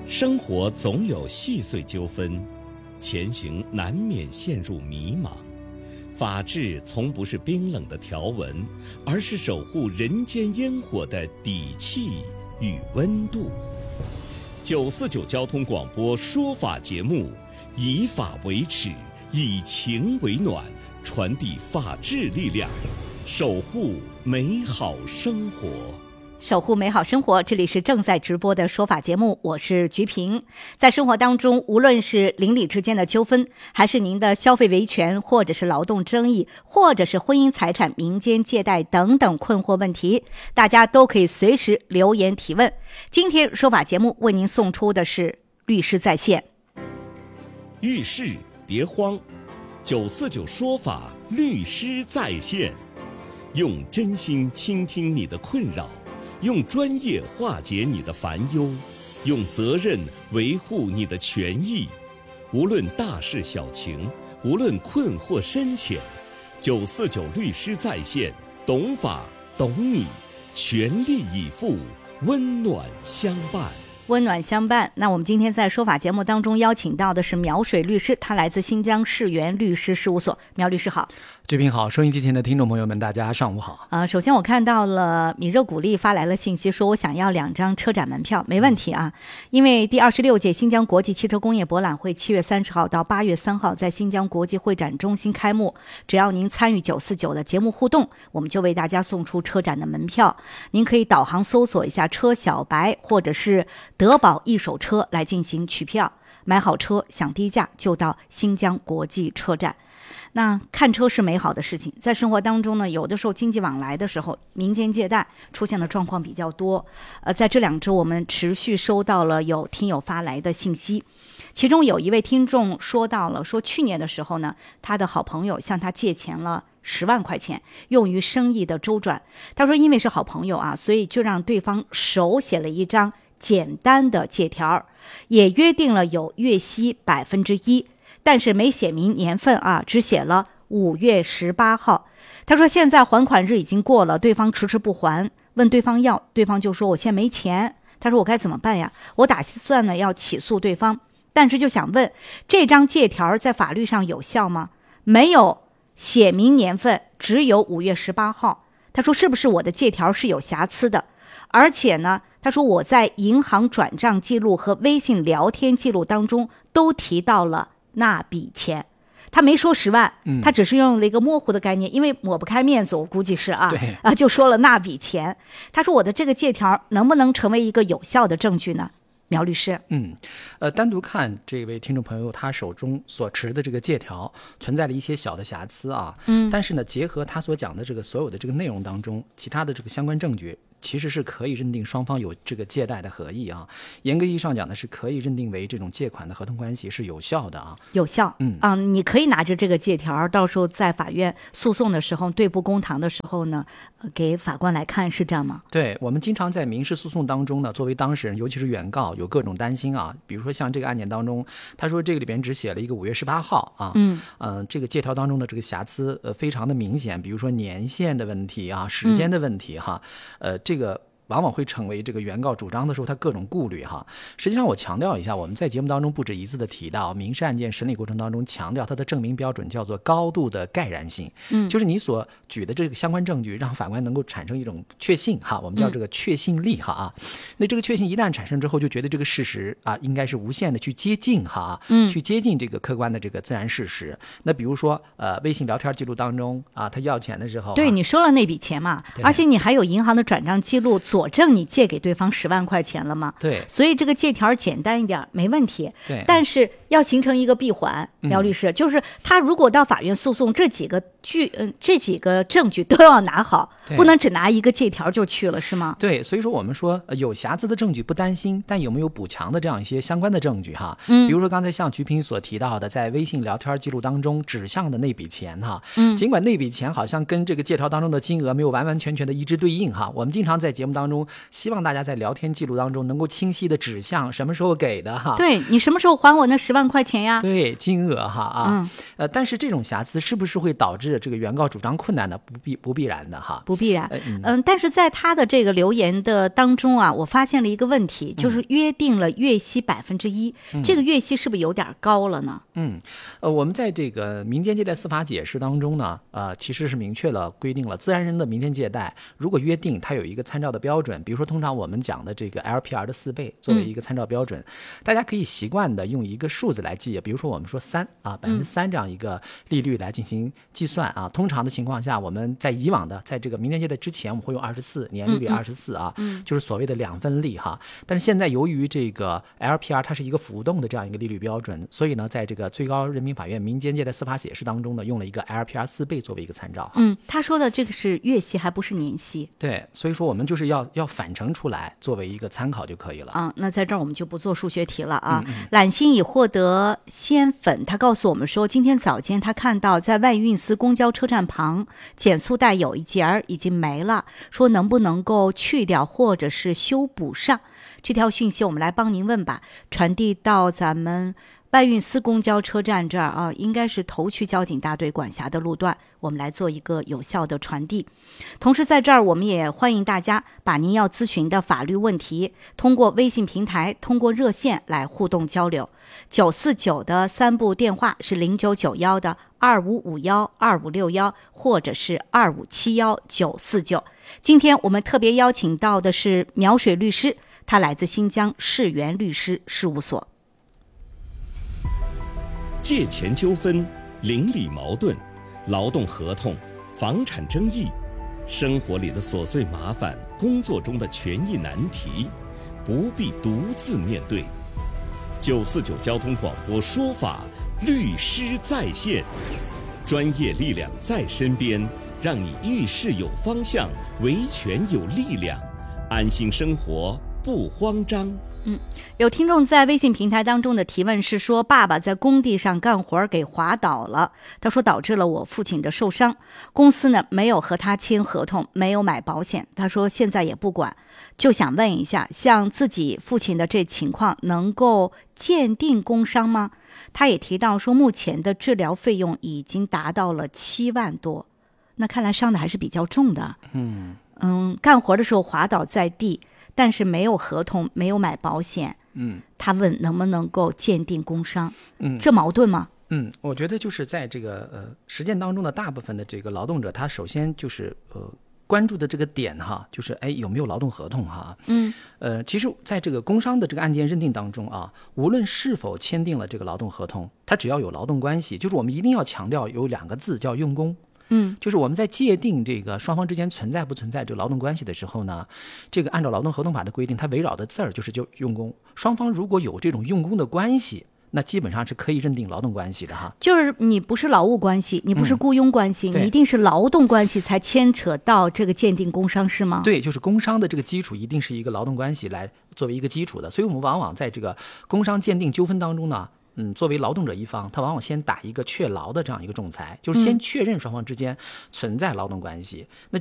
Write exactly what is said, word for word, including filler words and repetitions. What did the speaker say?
生活总有细碎纠纷，前行难免陷入迷茫。法治从不是冰冷的条文，而是守护人间烟火的底气与温度。九四九交通广播说法节目，以法为尺，以情为暖，传递法治力量，守护美好生活。 守护美好生活，这里是正在直播的说法节目，我是菊萍。在生活当中，无论是邻里之间的纠纷，还是您的消费维权，或者是劳动争议，或者是婚姻财产、民间借贷等等困惑问题，大家都可以随时留言提问。今天说法节目为您送出的是律师在线。 遇事别慌，九四九说法律师在线，用真心倾听你的困扰，用专业化解你的烦忧，用责任维护你的权益。无论大事小情，无论困惑深浅，九四九律师在线，懂法懂你，全力以赴，温暖相伴。 温暖相伴。那我们今天在说法节目当中邀请到的是苗水律师，他来自新疆世源律师事务所。苗律师好。 菊萍好，收音机前的听众朋友们大家上午好。 呃，首先我看到了米热古力发来了信息，说我想要两张车展门票。没问题啊，因为第二十六届新疆国际汽车工业博览会七月三十号到八月三号在新疆国际会展中心开幕，只要您参与九四九的节目互动，我们就为大家送出车展的门票。您可以导航搜索一下车小白或者是德保一手车来进行取票，买好车享低价就到新疆国际车展。那看车是美好的事情，在生活当中呢，有的时候经济往来的时候，民间借贷出现的状况比较多。呃，在这两周我们持续收到了有听友发来的信息，其中有一位听众说到了，说去年的时候呢，他的好朋友向他借钱了十万块钱，用于生意的周转。他说因为是好朋友啊，所以就让对方手写了一张简单的借条，也约定了有月息百分之一，但是没写明年份啊，只写了五月十八号。他说现在还款日已经过了，对方迟迟不还，问对方要，对方就说我现在没钱。他说我该怎么办呀？我打算呢要起诉对方，但是就想问，这张借条在法律上有效吗？没有写明年份，只有五月十八号。他说是不是我的借条是有瑕疵的？而且呢，他说我在银行转账记录和微信聊天记录当中都提到了那笔钱，他没说十万，他只是用了一个模糊的概念，因为抹不开面子，我估计是啊，啊就说了那笔钱。他说我的这个借条能不能成为一个有效的证据呢？苗律师， 嗯，呃，单独看这位听众朋友他手中所持的这个借条存在了一些小的瑕疵啊，嗯，但是呢，结合他所讲的这个所有的这个内容当中，其他的这个相关证据，其实是可以认定双方有这个借贷的合意啊。严格意义上讲呢，是可以认定为这种借款的合同关系是有效的啊。 有效，嗯啊，你可以拿着这个借条，到时候在法院诉讼的时候，对簿公堂的时候呢，给法官来看，是这样吗？ 对，我们经常在民事诉讼当中呢，作为当事人，尤其是原告，有各种担心啊。比如说像这个案件当中，他说这个里边只写了一个五月十八号啊，嗯，呃，这个借条当中的这个瑕疵呃非常的明显，比如说年限的问题啊，时间的问题哈，嗯、呃，这个。往往会成为这个原告主张的时候他各种顾虑哈。实际上我强调一下，我们在节目当中不止一次的提到，民事案件审理过程当中强调它的证明标准叫做高度的盖然性，嗯，就是你所举的这个相关证据让法官能够产生一种确信哈，我们叫这个确信力哈啊。那这个确信一旦产生之后，就觉得这个事实啊应该是无限的去接近哈，嗯，去接近这个客观的这个自然事实。那比如说呃微信聊天记录当中啊，他要钱的时候、啊， 对你说了那笔钱嘛，而且你还有银行的转账记录。佐证你借给对方十万块钱了吗？ 对， 所以这个借条简单一点没问题。 对， 但是要形成一个闭环，苗律师、嗯，就是他如果到法院诉讼，这几个据嗯这几个证据都要拿好，不能只拿一个借条就去了，是吗？ 对，所以说我们说、呃、有瑕疵的证据不担心，但有没有补强的这样一些相关的证据哈？嗯，比如说刚才像菊萍所提到的，在微信聊天记录当中指向的那笔钱哈，嗯，尽管那笔钱好像跟这个借条当中的金额没有完完全全的一致对应哈，我们经常在节目当中希望大家在聊天记录当中能够清晰的指向什么时候给的哈， 对你什么时候还我那十万块钱呀？ 对，金额哈啊，嗯，呃，但是这种瑕疵是不是会导致是这个原告主张困难的，不必不必然的哈， 不必然。 嗯， 嗯，但是在他的这个留言的当中啊，我发现了一个问题，就是约定了月息百分之一，这个月息是不是有点高了呢？ 嗯，呃，我们在这个民间借贷司法解释当中呢，呃，其实是明确了规定了，自然人的民间借贷如果约定它有一个参照的标准，比如说通常我们讲的这个 L P R 的四倍作为一个参照标准，嗯、大家可以习惯的用一个数字来记，比如说我们说三啊，百分之三这样一个利率来进行计算啊。通常的情况下，我们在以往的在这个民间借贷之前，我们会用二十四年利率二十四啊，嗯、就是所谓的两分利哈。但是现在由于这个 L P R 它是一个浮动的这样一个利率标准，所以呢，在这个最高人民法院民间借贷司法解释当中呢，用了一个 L P R 四倍作为一个参照。 嗯，他说的这个是月息，还不是年息。 对，所以说我们就是要要反乘出来作为一个参考就可以了。 啊，那在这儿我们就不做数学题了啊。 嗯嗯、 揽星已获得鲜粉，他告诉我们说，今天早间他看到在外运司公交车站旁减速带有一节儿已经没了，说能不能够去掉或者是修补上。这条讯息我们来帮您问吧，传递到咱们外运司公交车站这儿啊，应该是头区交警大队管辖的路段，我们来做一个有效的传递。同时在这儿我们也欢迎大家把您要咨询的法律问题通过微信平台，通过热线来互动交流。九四九的三部电话是零九九幺的二五五幺二五六幺，或者是二五七幺九四九。今天我们特别邀请到的是苗水律师，他来自新疆世源律师事务所。 借钱纠纷、邻里矛盾、劳动合同、房产争议，生活里的琐碎麻烦，工作中的权益难题，不必独自面对。九四九交通广播说法，律师在线，专业力量在身边，让你遇事有方向，维权有力量，安心生活不慌张。 嗯，有听众在微信平台当中的提问是说，爸爸在工地上干活给滑倒了，他说导致了我父亲的受伤，公司呢没有和他签合同，没有买保险，他说现在也不管，就想问一下，像自己父亲的这情况能够鉴定工伤吗？他也提到说，目前的治疗费用已经达到了七万多，那看来伤的还是比较重的。 嗯嗯，干活的时候滑倒在地，但是没有合同，没有买保险。 嗯， 他问能不能够鉴定工伤？ 嗯， 这矛盾吗？ 嗯，我觉得就是在这个呃实践当中的大部分的这个劳动者，他首先就是呃关注的这个点哈，就是哎有没有劳动合同哈。 嗯， 呃，其实在这个工伤的这个案件认定当中啊，无论是否签订了这个劳动合同，它只要有劳动关系，就是我们一定要强调有两个字叫用工。 嗯， 就是我们在界定这个双方之间存在不存在这个劳动关系的时候呢，这个按照劳动合同法的规定，它围绕的字儿就是就用工。双方如果有这种用工的关系，那基本上是可以认定劳动关系的哈。 就是你不是劳务关系，你不是雇佣关系， 嗯、 你一定是劳动关系才牵扯到这个鉴定工伤，是吗？ 对，就是工伤的这个基础一定是一个劳动关系来作为一个基础的，所以我们往往在这个工伤鉴定纠纷当中呢。嗯，作为劳动者一方，他往往先打一个确劳的这样一个仲裁，就是先确认双方之间存在劳动关系。那